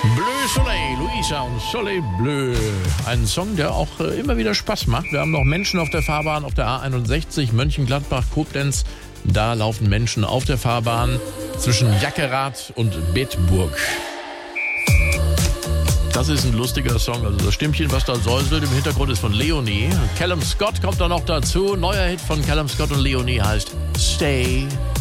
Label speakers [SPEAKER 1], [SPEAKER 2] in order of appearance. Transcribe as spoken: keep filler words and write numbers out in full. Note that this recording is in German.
[SPEAKER 1] Bleu Soleil, Luisa und Soleil Bleu. Ein Song, der auch äh, immer wieder Spaß macht. Wir haben noch Menschen auf der Fahrbahn auf der A einundsechzig, Mönchengladbach, Koblenz. Da laufen Menschen auf der Fahrbahn zwischen Jackerath und Bedburg. Das ist ein lustiger Song. Also das Stimmchen, was da säuselt im Hintergrund, ist von Leonie. Callum Scott kommt da noch dazu. Neuer Hit von Callum Scott und Leonie heißt Stay